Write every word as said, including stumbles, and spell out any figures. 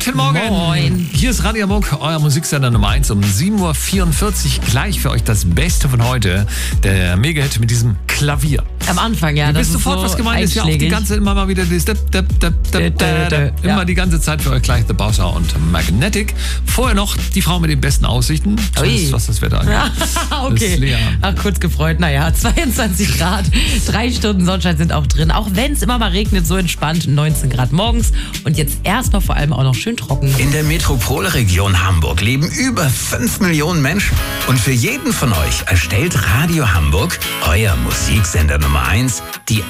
Guten Morgen. Moin. Hier ist Radio Hamburg, euer Musiksender Nummer eins um sieben Uhr vierundvierzig. Gleich für euch das Beste von heute. Der Mega-Hit mit diesem Klavier. Am Anfang, ja. Ihr Das wisst ist sofort, so was gemeint ist. Ja, auch die einschlägig. ganze, immer mal wieder das dip, dip, dip, dip, da, da. Immer Ja. die ganze Zeit für euch gleich The Bowser und Magnetic. Vorher noch die Frau mit den besten Aussichten. Zumindest was das Wetter angeht. Ja, Das ist okay. Lea. Ach, kurz gefreut. Naja, zweiundzwanzig Grad, drei Stunden Sonnenschein sind auch drin. Auch wenn es immer mal regnet, so entspannt, neunzehn Grad morgens. Und jetzt erstmal vor allem auch noch schön trocken. In der Metropolregion Hamburg leben über fünf Millionen Menschen. Und für jeden von euch erstellt Radio Hamburg, euer Musiksender Nummer eins, die